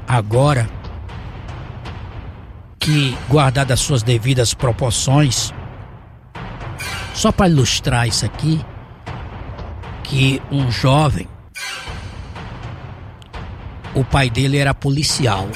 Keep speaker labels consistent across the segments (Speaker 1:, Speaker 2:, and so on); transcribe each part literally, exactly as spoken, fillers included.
Speaker 1: agora que, guardadas as suas devidas proporções, só para ilustrar isso aqui, que um jovem, o pai dele era policial.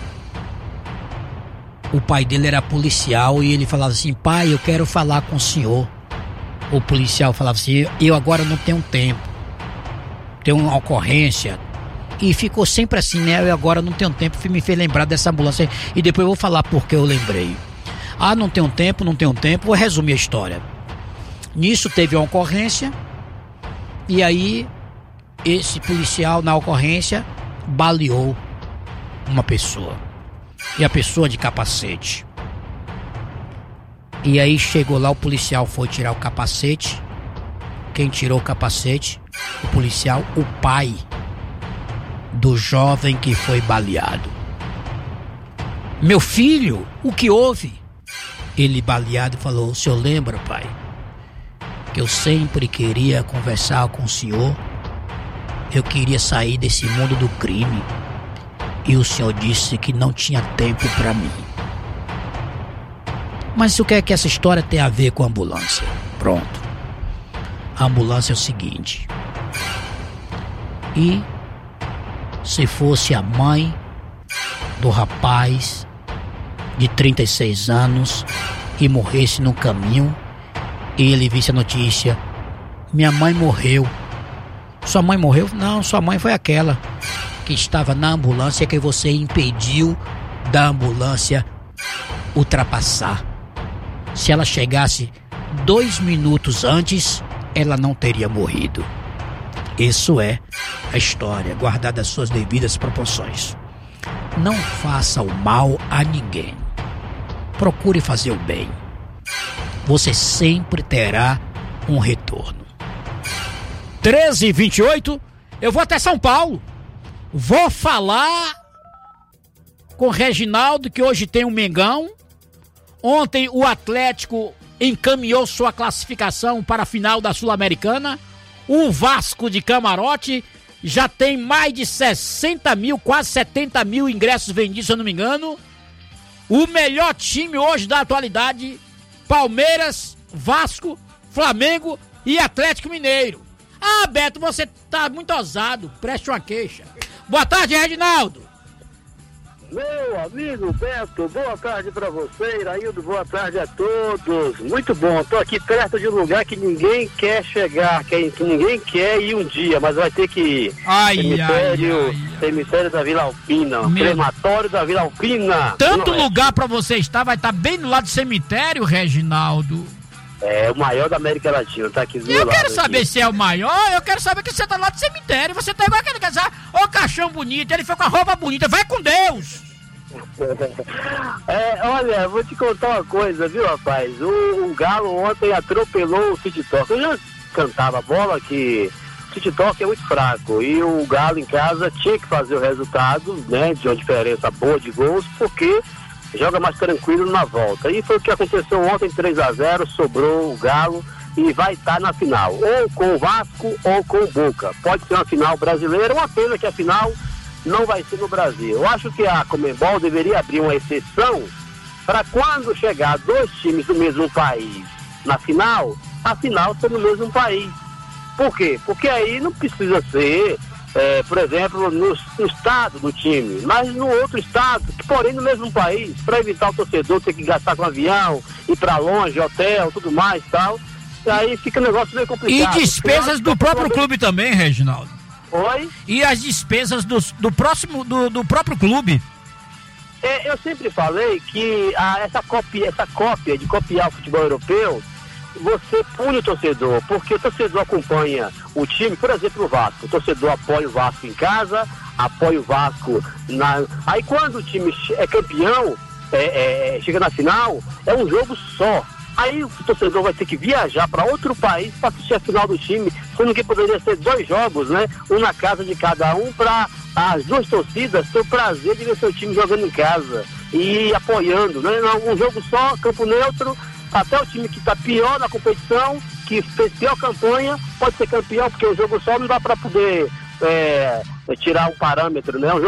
Speaker 1: O pai dele era policial e ele falava assim: pai, eu quero falar com o senhor. O policial falava assim: eu agora não tenho tempo, tenho uma ocorrência. E ficou sempre assim, né? Eu agora não tenho tempo, me fez lembrar dessa ambulância. E depois eu vou falar porque eu lembrei. Ah, não tenho tempo, não tenho tempo. Vou resumir a história. Nisso teve uma ocorrência. E aí, esse policial na ocorrência baleou uma pessoa. E a pessoa de capacete. E aí chegou lá, o policial foi tirar o capacete. Quem tirou o capacete? O policial, o pai do jovem que foi baleado. Meu filho, o que houve? Ele, baleado, falou: o senhor lembra, pai, que eu sempre queria conversar com o senhor? Eu queria sair desse mundo do crime e o senhor disse que não tinha tempo para mim. Mas o que é que essa história tem a ver com a ambulância? Pronto. A ambulância é o seguinte: e se fosse a mãe do rapaz de trinta e seis anos e morresse no caminho e ele visse a notícia: minha mãe morreu. Sua mãe morreu? Não, sua mãe foi aquela que estava na ambulância que você impediu da ambulância ultrapassar. Se ela chegasse dois minutos antes, ela não teria morrido. Isso é a história, guardada as suas devidas proporções. Não faça o mal a ninguém. Procure fazer o bem. Você sempre terá um retorno. treze e vinte e oito, eu vou até São Paulo. Vou falar com o Reginaldo, que hoje tem um Mengão. Ontem o Atlético encaminhou sua classificação para a final da Sul-Americana. O Vasco de Camarote já tem mais de sessenta mil, quase setenta mil ingressos vendidos, se eu não me engano. O melhor time hoje da atualidade: Palmeiras, Vasco, Flamengo e Atlético Mineiro. Ah, Beto, você tá muito ousado, preste uma queixa. Boa tarde, Reginaldo.
Speaker 2: Meu amigo Beto, boa tarde pra você, Iraildo, boa tarde a todos. Muito bom, tô aqui perto de um lugar que ninguém quer chegar, que ninguém quer ir um dia, mas vai ter que ir.
Speaker 1: Ai,
Speaker 2: cemitério,
Speaker 1: ai, ai.
Speaker 2: cemitério da Vila Alpina,
Speaker 1: Meu...
Speaker 2: crematório da Vila Alpina.
Speaker 1: Tanto lugar pra você estar, vai estar bem do lado do cemitério, Reginaldo.
Speaker 2: É, o maior da América Latina, tá aqui do
Speaker 1: Eu
Speaker 2: lado
Speaker 1: quero saber
Speaker 2: aqui.
Speaker 1: Se é o maior, eu quero saber que você tá lá do cemitério. Você tá igual aquele casal, ô caixão bonito, ele foi com a roupa bonita, vai com Deus!
Speaker 2: É, olha, vou te contar uma coisa, viu, rapaz? O, o Galo ontem atropelou o City Talk. Eu já cantava a bola que o City Talk é muito fraco e o Galo em casa tinha que fazer o resultado, né, de uma diferença boa de gols, porque joga mais tranquilo na volta. E foi o que aconteceu ontem, três a zero, sobrou o Galo e vai estar na final, ou com o Vasco ou com o Boca. Pode ser uma final brasileira, uma pena que a final não vai ser no Brasil. Eu acho que a Conmebol deveria abrir uma exceção para quando chegar dois times do mesmo país na final, a final ser no mesmo país. Por quê? Porque aí não precisa ser, é, por exemplo, no, no estado do time, mas no outro estado, que porém no mesmo país, para evitar o torcedor ter que gastar com avião, ir para longe, hotel, tudo mais e tal. E aí fica um negócio meio complicado.
Speaker 1: E despesas do próprio clube também, Reginaldo.
Speaker 2: Oi?
Speaker 1: E as despesas do, do próximo do, do próprio clube.
Speaker 2: É, eu sempre falei que a, essa, cópia, essa cópia de copiar o futebol europeu, você pune o torcedor, porque o torcedor acompanha o time, por exemplo, o Vasco. O torcedor apoia o Vasco em casa, apoia o Vasco na... Aí quando o time é campeão, é, é, chega na final, é um jogo só. Aí o torcedor vai ter que viajar para outro país para assistir a final do time, sendo que poderia ser dois jogos, né? Um na casa de cada um, para as duas torcidas ter o prazer de ver seu time jogando em casa e apoiando, né? Um jogo só, campo neutro, até o time que está pior na competição, que fez pior campanha, pode ser campeão, porque o jogo só não dá para poder é, tirar um parâmetro, né? Um jogo